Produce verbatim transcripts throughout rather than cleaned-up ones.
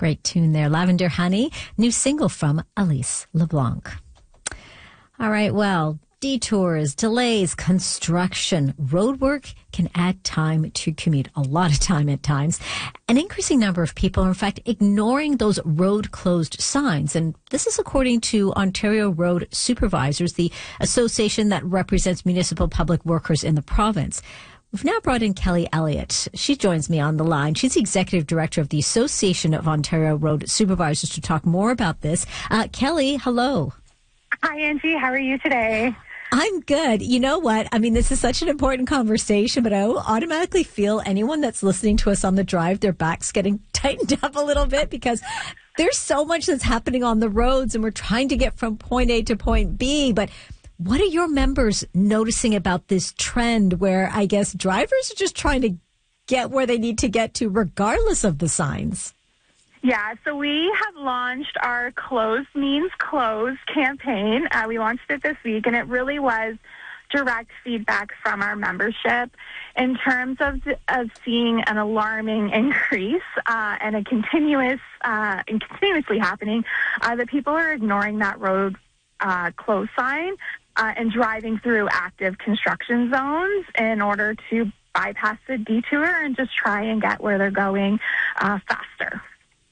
Great tune there. Lavender Honey, new single from Elise LeBlanc. All right, well, detours, delays, construction, roadwork can add time to commute, a lot of time at times. An increasing number of people are, in fact, ignoring those road closed signs. And this is according to Ontario Road Supervisors, the association that represents municipal public workers in the province. We've now brought in Kelly Elliott. She joins me on the line. She's the executive director of the Association of Ontario Road Supervisors to talk more about this. Uh, Kelly, hello. Hi, Angie. How are you today? I'm good. You know what? I mean, this is such an important conversation, but I automatically feel anyone that's listening to us on the drive, their back's getting tightened up a little bit because there's so much that's happening on the roads and we're trying to get from point A to point B. But what are your members noticing about this trend where I guess drivers are just trying to get where they need to get to regardless of the signs? Yeah, so we have launched our Closed Means Closed campaign. Uh, we launched it this week, and it really was direct feedback from our membership in terms of of seeing an alarming increase uh, and a continuous uh, and continuously happening uh, that people are ignoring that road uh, close sign uh, and driving through active construction zones in order to bypass the detour and just try and get where they're going uh, faster.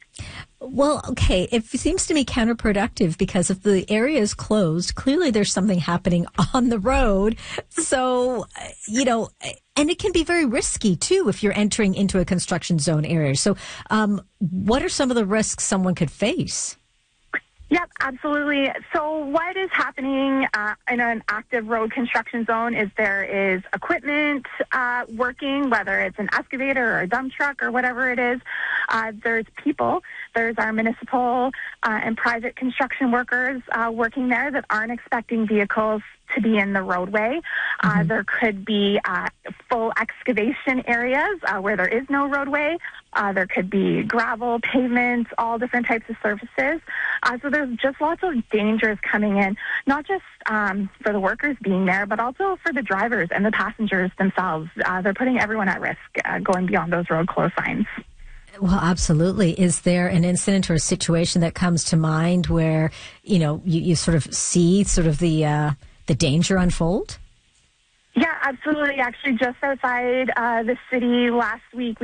Well, okay, it seems to me counterproductive because if the area is closed, clearly there's something happening on the road. So, you know, and it can be very risky, too, if you're entering into a construction zone area. So um, what are some of the risks someone could face? Yep, absolutely. So what is happening uh, in an active road construction zone is there is equipment uh, working, whether it's an excavator or a dump truck or whatever it is. Uh, there's people. There's our municipal uh, and private construction workers uh, working there that aren't expecting vehicles to be in the roadway. Uh, mm-hmm. There could be uh, full excavation areas uh, where there is no roadway. Uh, there could be gravel, pavements, all different types of surfaces. Uh, so there's just lots of dangers coming in, not just um, for the workers being there, but also for the drivers and the passengers themselves. Uh, they're putting everyone at risk uh, going beyond those road close signs. Well, absolutely. Is there an incident or a situation that comes to mind where, you know, you, you sort of see sort of the uh, the danger unfold? Yeah, absolutely. Actually, just outside uh, the city last week,